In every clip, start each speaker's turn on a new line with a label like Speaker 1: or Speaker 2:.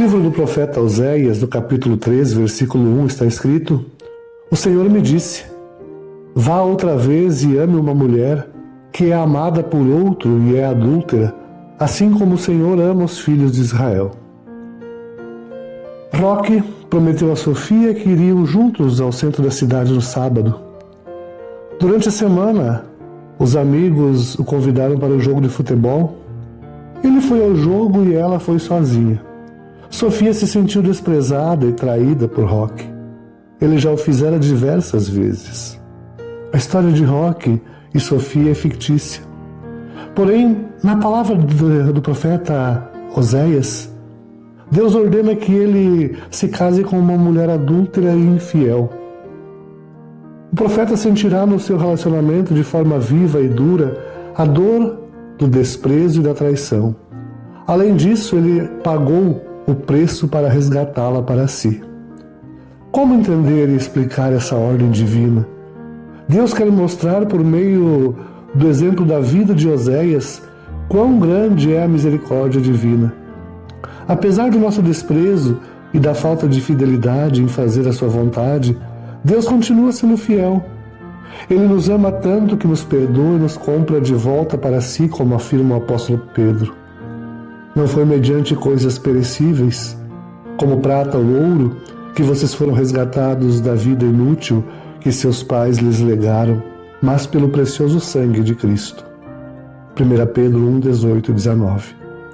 Speaker 1: livro do profeta Oséias, no capítulo 3, versículo 1, está escrito: O Senhor me disse: vá outra vez e ame uma mulher que é amada por outro e é adúltera, assim como o Senhor ama os filhos de Israel. Roque prometeu a Sofia que iriam juntos ao centro da cidade no sábado. Durante a semana, os amigos o convidaram para o jogo de futebol. Ele foi ao jogo e ela foi sozinha. Sofia se sentiu desprezada e traída por Roque. Ele já o fizera diversas vezes. A história de Roque e Sofia é fictícia. Porém, na palavra do profeta Oséias, Deus ordena que ele se case com uma mulher adúltera e infiel. O profeta sentirá no seu relacionamento de forma viva e dura a dor do desprezo e da traição. Além disso, ele pagou o preço para resgatá-la para si. Como entender e explicar essa ordem divina? Deus quer mostrar por meio do exemplo da vida de Oséias quão grande é a misericórdia divina. Apesar do nosso desprezo e da falta de fidelidade em fazer a sua vontade, Deus continua sendo fiel. Ele nos ama tanto que nos perdoa e nos compra de volta para si, como afirma o apóstolo Pedro. Não foi mediante coisas perecíveis, como prata ou ouro, que vocês foram resgatados da vida inútil que seus pais lhes legaram, mas pelo precioso sangue de Cristo. 1 Pedro 1, 18 e 19.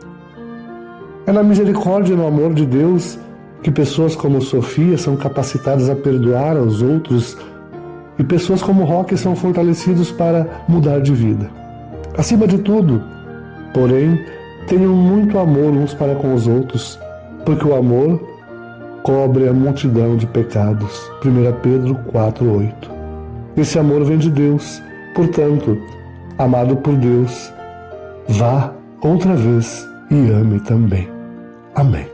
Speaker 1: É na misericórdia e no amor de Deus que pessoas como Sofia são capacitadas a perdoar aos outros e pessoas como Roque são fortalecidos para mudar de vida. Acima de tudo, porém, tenham muito amor uns para com os outros, porque o amor cobre a multidão de pecados. 1 Pedro 4,8. Esse amor vem de Deus. Portanto, amado por Deus, vá outra vez e ame também. Amém.